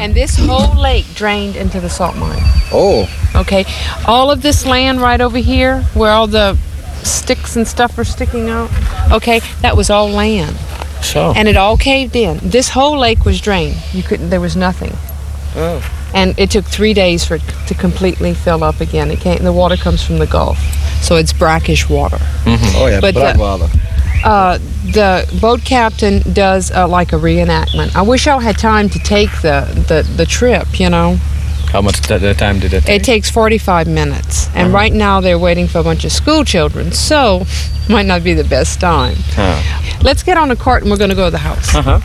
And this whole lake drained into the salt mine. Oh. Okay, all of this land right over here, where all the sticks and stuff are sticking out, okay, that was all land. So. And it all caved in. This whole lake was drained. There was nothing. Oh. And it took 3 days for it to completely fill up again. The water comes from the Gulf, so it's brackish water. Mm-hmm. Oh yeah, But braakwater. The boat captain does like a reenactment. I wish I had time to take the trip, you know. How much time did it take? It takes 45 minutes. And right now they're waiting for a bunch of school children, so might not be the best time. Oh. Let's get on a cart and we're going to go to the house. Uh-huh.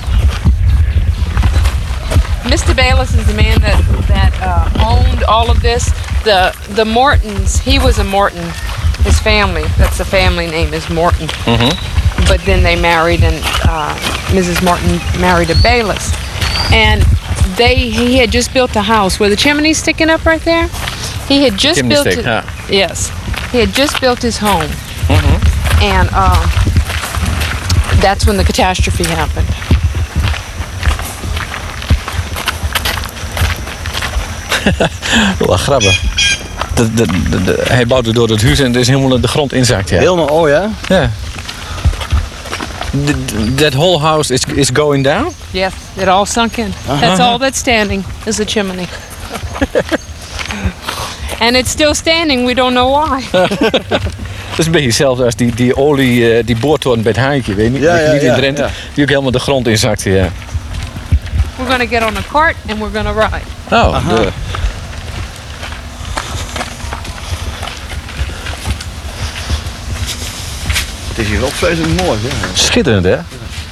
Mr. Bayless is the man that owned all of this. The Mortons, he was a Morton. His family, that's the family name, is Morton. Mm-hmm. But then they married, and Mrs. Morton married a Bayless. And he had just built a house where the chimney's sticking up right there. He had just built it. Huh? Yes, he had just built his home. Mm-hmm. And that's when the catastrophe happened. Wel grappig. Hij bouwde door het huis en er is helemaal de grond inzakt. Ja. Helemaal, oh ja? Ja. That whole house is going down? Yes, it all sunk in. That's all that's standing is the chimney. And it's still standing, we don't know why. Dat is een beetje hetzelfde als die olie, die boortoren bij het Haantje, weet je niet? Ja, Niet in Drenthe, die ook helemaal de grond inzakte, ja. We're gonna get on a cart and we're gonna ride. Oh, Het is hier opvreselijk mooi, ja. Schitterend, hè?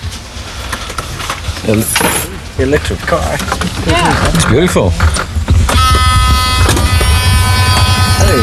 Electric car. Yeah. It's beautiful. Hey.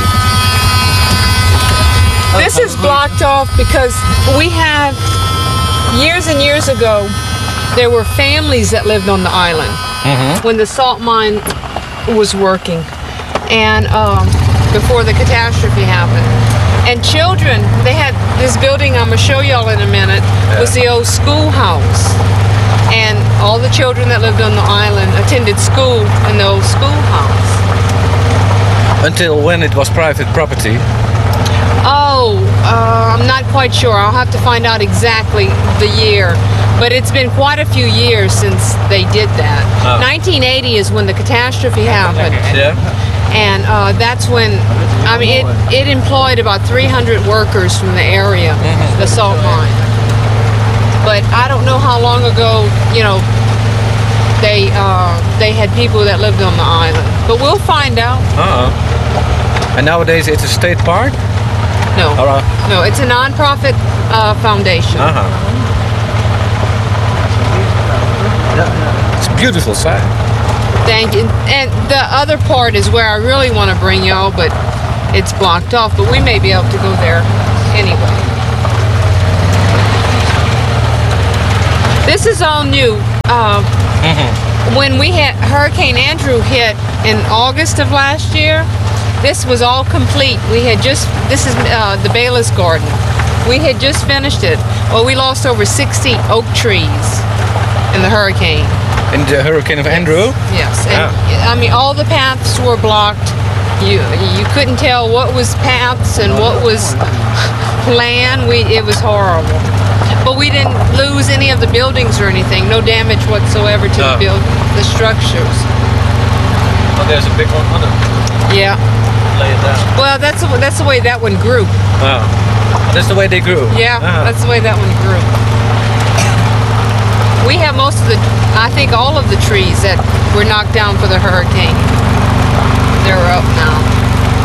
This is blocked off because we have, years and years ago, there were families that lived on the island when the salt mine was working and before the catastrophe happened. And children, they had this building I'm going to show y'all in a minute, was the old schoolhouse. And all the children that lived on the island attended school in the old schoolhouse. Until when it was private property? I'm not quite sure. I'll have to find out exactly the year. But it's been quite a few years since they did that. 1980 is when the catastrophe happened. Yeah. And that's when, I mean, it employed about 300 workers from the area, the salt mine. But I don't know how long ago, you know, they had people that lived on the island. But we'll find out. And nowadays it's a state park? No, no, it's a non-profit foundation. It's a beautiful site. Thank you. And the other part is where I really want to bring y'all, but it's blocked off. But we may be able to go there anyway. This is all new. When we had Hurricane Andrew hit in August of last year, this was all complete. We had just, this is the Bayless Garden. We had just finished it. Well, we lost over 60 oak trees in the hurricane. In the Hurricane of Andrew? Yes. And, I mean, all the paths were blocked. You couldn't tell what was paths and what was land. It was horrible. But we didn't lose any of the buildings or anything. No damage whatsoever to the structures. Oh, there's a big one on it. Yeah. Lay it down. Well, that's the way that one grew. Oh. That's the way they grew? Yeah, that's the way that one grew. We have most of I think all of the trees that were knocked down for the hurricane. They're up now.